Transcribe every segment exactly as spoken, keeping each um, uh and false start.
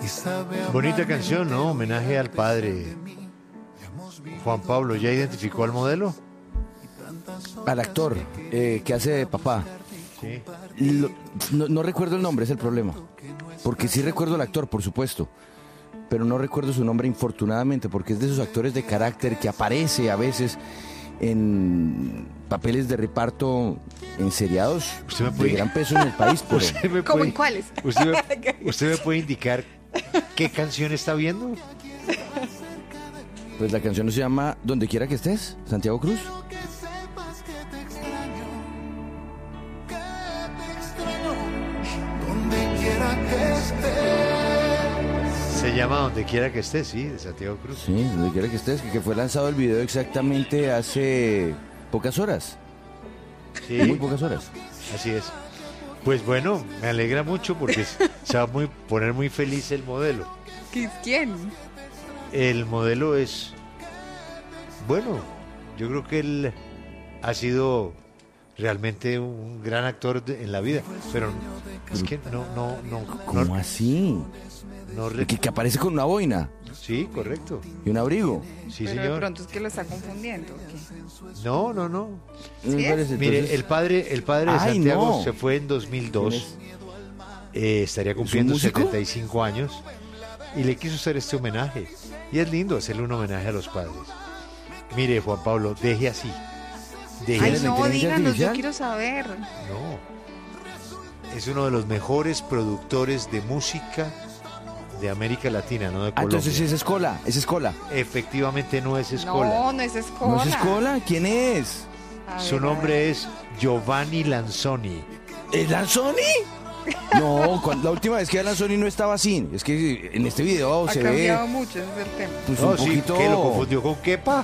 Bonita canción, ¿no? Homenaje al padre. Juan Pablo, ¿ya identificó al modelo? Al actor eh, que hace de papá. Sí. Lo- no, no recuerdo el nombre, es el problema. Porque sí recuerdo al actor, por supuesto. Pero no recuerdo su nombre, infortunadamente, porque es de esos actores de carácter que aparece a veces en papeles de reparto en seriados Usted me de puede- gran peso en el país. Pero ¿Usted me ¿Cómo puede, en cuáles? usted me, usted me puede indicar qué canción está viendo? pues la canción no se llama Donde quiera que estés, Santiago Cruz. Se llama Donde quiera que esté, sí, de Santiago Cruz. Sí, Donde quiera que estés, que, que fue lanzado el video exactamente hace pocas horas. Sí, Muy pocas horas. así es. Pues bueno, me alegra mucho porque se va a muy, poner muy feliz el modelo. ¿Quién? El modelo es, bueno, yo creo que él ha sido realmente un gran actor de- en la vida, pero es que no, no, no, ¿Cómo no, así? no re- Que, que aparece con una boina sí, correcto, y un abrigo. sí Pero de señor, pronto es que lo está confundiendo. ¿o qué? no, no, no, ¿No me es? parece? mire, Entonces, el padre, el padre de Ay, Santiago no. se fue en dos mil dos, ¿quién eh, estaría cumpliendo músico? setenta y cinco años y le quiso hacer este homenaje, y es lindo hacerle un homenaje a los padres. Mire, Juan Pablo, deje así, deje Ay, la así. no, inteligencia díganos, yo artificial? quiero saber. No. Es uno de los mejores productores de música de América Latina, no de Ah, Colombia. entonces es Escola, es Escola. Efectivamente no es Escola. No, no es Escola. ¿No es Escola? ¿Quién es? A Su ver, a nombre ver. es Giovanni Lanzoni. ¿Es Lanzoni? No, cuando- la última vez que Lanzoni no estaba así. Es que en este video Ha se cambiado ve mucho, ese es el tema. pues, No, un sí, poquito... ¿qué lo confundió con Kepa?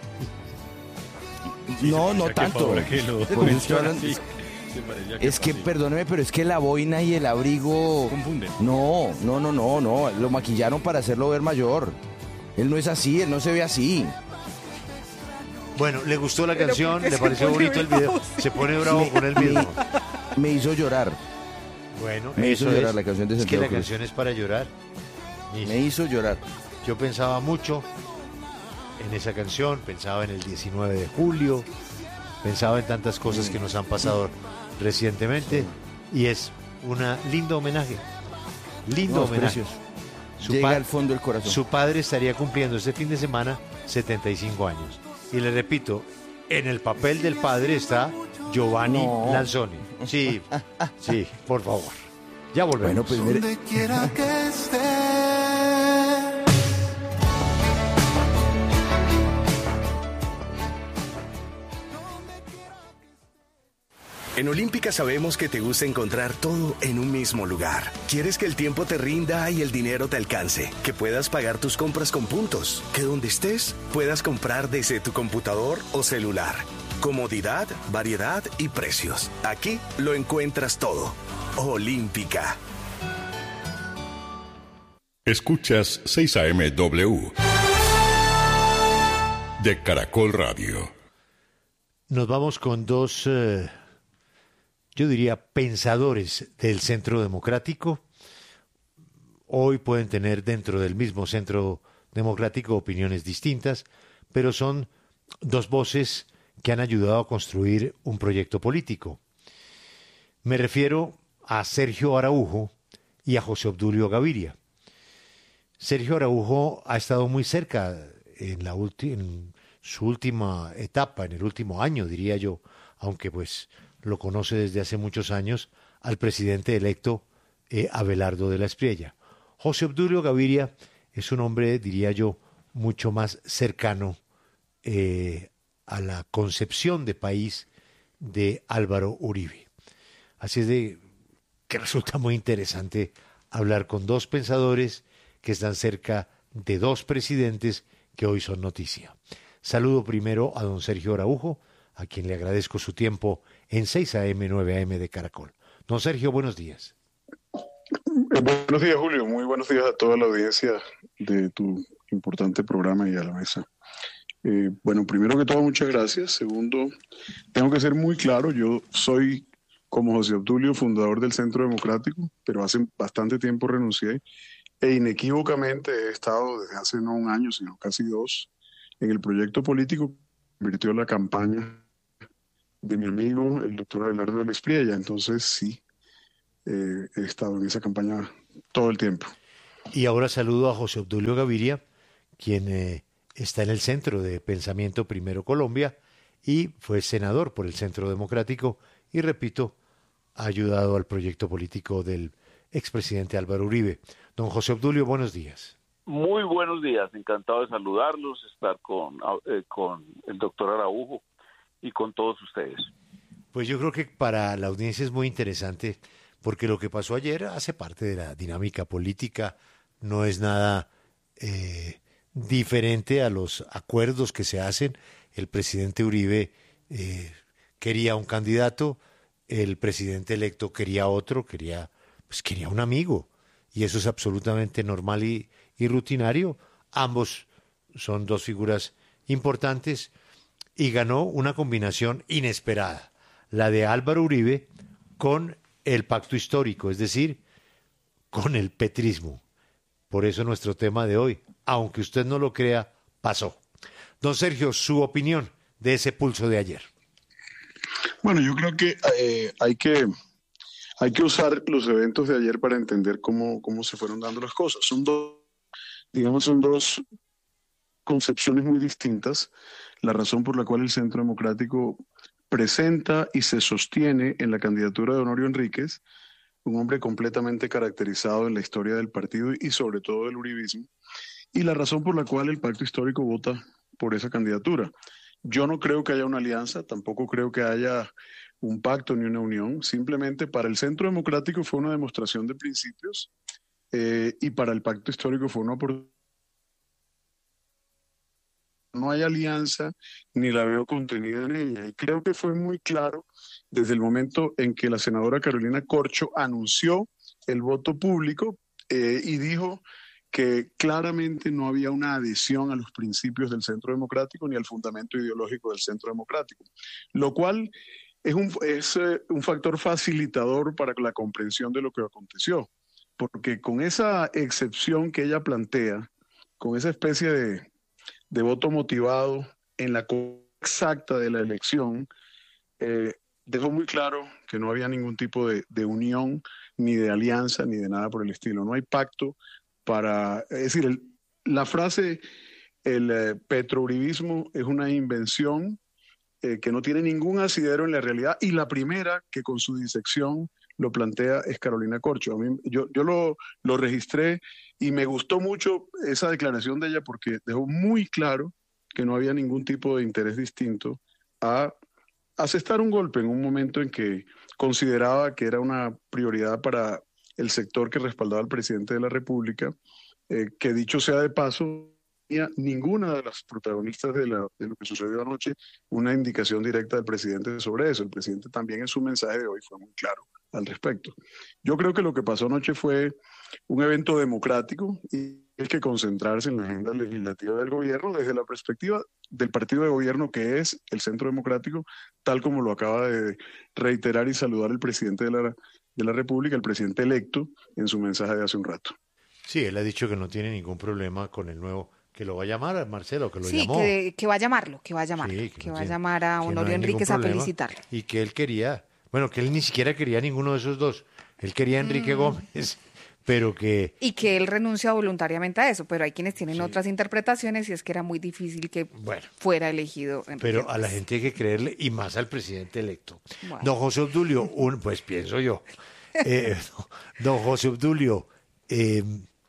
No, no tanto. Ahora que lo Por eso estoy menciona, hablando- sí, se parecía Es que, sí. perdóneme, pero es que la boina y el abrigo... Confunden. No, no, no, no, no. Lo maquillaron para hacerlo ver mayor. Él no es así, él no se ve así. Bueno, ¿le gustó la Pero canción? ¿por qué ¿Le se pareció pone bonito el video? bravo? Se pone bravo con el mismo. Me hizo llorar. Bueno, Me hizo eso llorar es. la canción de Es que Santiago la Cruz. canción es para llorar. Y Me hizo llorar. yo pensaba mucho en esa canción, pensaba en el diecinueve de julio, pensaba en tantas cosas que nos han pasado recientemente y es un lindo homenaje. Lindo No, es homenaje. precioso. Su, Llega pa- al fondo del corazón. su padre estaría cumpliendo este fin de semana setenta y cinco años. Y le repito, en el papel del padre está Giovanni No. Lanzoni. Sí, sí, por favor. Ya volvemos. Bueno, pues mire, Donde quiera que estés. En Olímpica sabemos que te gusta encontrar todo en un mismo lugar. Quieres que el tiempo te rinda y el dinero te alcance, que puedas pagar tus compras con puntos, que donde estés puedas comprar desde tu computador o celular. Comodidad, variedad y precios. Aquí lo encuentras todo. Olímpica. Escuchas seis A M W de Caracol Radio. Nos vamos con dos, eh, yo diría, pensadores del Centro Democrático. Hoy pueden tener dentro del mismo Centro Democrático opiniones distintas, pero son dos voces que han ayudado a construir un proyecto político. Me refiero a Sergio Araujo y a José Obdulio Gaviria. Sergio Araujo ha estado muy cerca en, la ulti- en su última etapa, en el último año, diría yo, aunque pues lo conoce desde hace muchos años, al presidente electo eh, Abelardo de la Espriella. José Obdulio Gaviria es un hombre, diría yo, mucho más cercano eh, a la concepción de país de Álvaro Uribe. Así es de que resulta muy interesante hablar con dos pensadores que están cerca de dos presidentes que hoy son noticia. Saludo primero a don Sergio Araujo, a quien le agradezco su tiempo en seis A M, nueve A M de Caracol. Don Sergio, buenos días. Eh, Buenos días, Julio. Muy buenos días a toda la audiencia de tu importante programa y a la mesa. Eh, bueno, primero que todo, muchas gracias. Segundo, tengo que ser muy claro, yo soy, como José Obdulio, fundador del Centro Democrático, pero hace bastante tiempo renuncié. e inequívocamente he estado desde hace no un año, sino casi dos, en el proyecto político que convirtió la campaña de mi amigo, el doctor Abelardo de la Espriella. Entonces sí, eh, he estado en esa campaña todo el tiempo. Y ahora saludo a José Obdulio Gaviria, quien eh, está en el Centro de Pensamiento Primero Colombia y fue senador por el Centro Democrático y, repito, ha ayudado al proyecto político del expresidente Álvaro Uribe. Don José Obdulio, buenos días. Muy buenos días, encantado de saludarlos, estar con, eh, con el doctor Araujo y con todos ustedes. Pues yo creo que para la audiencia es muy interesante porque lo que pasó ayer hace parte de la dinámica política, no es nada eh, diferente a los acuerdos que se hacen. El presidente Uribe eh, quería un candidato, el presidente electo quería otro, quería, pues quería un amigo, y eso es absolutamente normal y, y rutinario. Ambos son dos figuras importantes y ganó una combinación inesperada, la de Álvaro Uribe con el pacto histórico, es decir, con el petrismo. Por eso nuestro tema de hoy, aunque usted no lo crea, pasó. Don Sergio, su opinión de ese pulso de ayer. Bueno, yo creo que eh, hay que hay que usar los eventos de ayer para entender cómo, cómo se fueron dando las cosas. Son dos, digamos, son dos concepciones muy distintas. La razón por la cual el Centro Democrático presenta y se sostiene en la candidatura de Honorio Enríquez, un hombre completamente caracterizado en la historia del partido y sobre todo del uribismo, y la razón por la cual el Pacto Histórico vota por esa candidatura. Yo no creo que haya una alianza, tampoco creo que haya un pacto ni una unión, simplemente para el Centro Democrático fue una demostración de principios eh, y para el Pacto Histórico fue una oportunidad. No hay alianza ni la veo contenida en ella. Y creo que fue muy claro desde el momento en que la senadora Carolina Corcho anunció el voto público eh, y dijo que claramente no había una adhesión a los principios del Centro Democrático ni al fundamento ideológico del Centro Democrático, lo cual es un, es, eh, un factor facilitador para la comprensión de lo que aconteció, porque con esa excepción que ella plantea, con esa especie de de voto motivado en la exacta de la elección, eh, dejó muy claro que no había ningún tipo de, de unión, ni de alianza, ni de nada por el estilo. No hay pacto para... Es decir, el, la frase, el eh, petrouribismo es una invención eh, que no tiene ningún asidero en la realidad, y la primera que con su disección lo plantea es Carolina Corcho. A mí, yo yo lo, lo registré y me gustó mucho esa declaración de ella porque dejó muy claro que no había ningún tipo de interés distinto a asestar un golpe en un momento en que consideraba que era una prioridad para el sector que respaldaba al presidente de la República, eh, que dicho sea de paso, ninguna de las protagonistas de, la, de lo que sucedió anoche una indicación directa del presidente sobre eso. El presidente también en su mensaje de hoy fue muy claro al respecto. Yo creo que lo que pasó anoche fue un evento democrático y hay que concentrarse en la agenda legislativa del gobierno desde la perspectiva del partido de gobierno que es el Centro Democrático, tal como lo acaba de reiterar y saludar el presidente de la, de la República, el presidente electo, en su mensaje de hace un rato. Sí, él ha dicho que no tiene ningún problema con el nuevo, que lo va a llamar, Marcelo, que lo sí, llamó. Que, que va a llamarlo, que va a llamarlo, Sí, que, que no va a tiene, llamar a Honorio no Enríquez a felicitarlo. Y que él quería, bueno, que él ni siquiera quería ninguno de esos dos. Él quería a Enrique mm. Gómez, pero que... Y que él renuncia voluntariamente a eso, pero hay quienes tienen sí. otras interpretaciones y es que era muy difícil que bueno, fuera elegido Enrique Pero Gómez. A la gente hay que creerle, y más al presidente electo. Bueno. Don José Obdulio, un, pues pienso yo, eh, don José Obdulio, eh,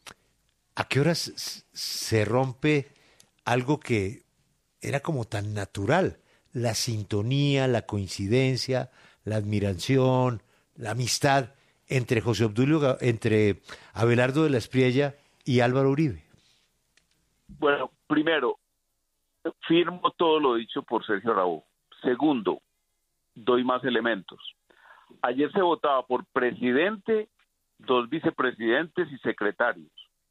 ¿a qué horas se rompe algo que era como tan natural? La sintonía, la coincidencia, la admiración, la amistad entre José Obdulio, entre Abelardo de la Espriella y Álvaro Uribe. Bueno, primero, firmo todo lo dicho por Sergio Araujo. Segundo, doy más elementos. Ayer se votaba por presidente, dos vicepresidentes y secretarios.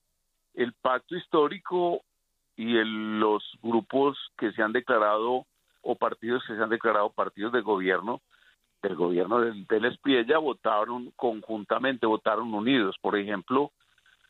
El pacto histórico y el, los grupos que se han declarado o partidos que se han declarado partidos de gobierno del gobierno de, de la Espriella votaron conjuntamente, votaron unidos. Por ejemplo,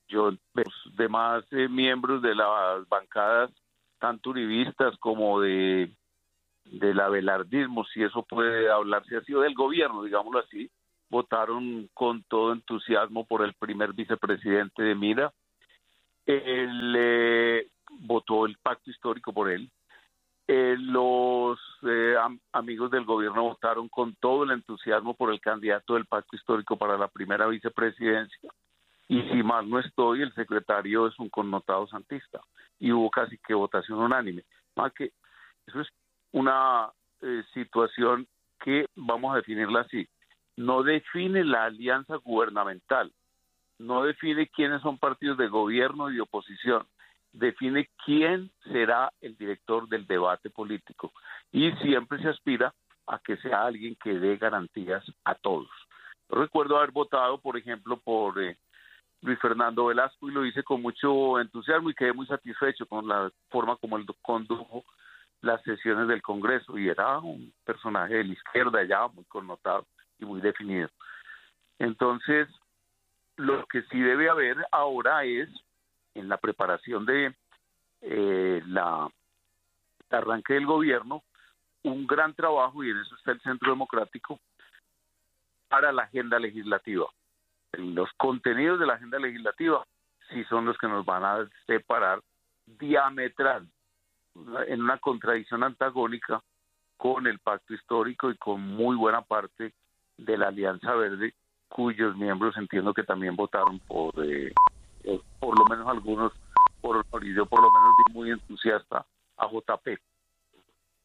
yo, los demás eh, miembros de las bancadas, tanto uribistas como de, del abelardismo, si eso puede hablarse así, o del gobierno, digámoslo así, votaron con todo entusiasmo por el primer vicepresidente de Mira. Él eh, votó el pacto histórico por él. Eh, los eh, am- amigos del gobierno votaron con todo el entusiasmo por el candidato del pacto histórico para la primera vicepresidencia. Y si mal no estoy, el secretario es un connotado santista. Y hubo casi que votación unánime. Más que eso es una eh, situación que, vamos a definirla así, no define la alianza gubernamental, no define quiénes son partidos de gobierno y de oposición, define quién será el director del debate político. Y siempre se aspira a que sea alguien que dé garantías a todos. Yo recuerdo haber votado, por ejemplo, por eh, Luis Fernando Velasco, y lo hice con mucho entusiasmo y quedé muy satisfecho con la forma como él condujo las sesiones del Congreso, y era un personaje de la izquierda ya muy connotado y muy definido. Entonces, lo que sí debe haber ahora es, en la preparación de eh, la el arranque del gobierno, un gran trabajo, y en eso está el Centro Democrático, para la agenda legislativa. Los contenidos de la agenda legislativa sí son los que nos van a separar diametral, en una contradicción antagónica con el pacto histórico y con muy buena parte de la Alianza Verde, cuyos miembros entiendo que también votaron por, eh, eh, por lo menos algunos, por honor, y yo por lo menos vi muy entusiasta a J P.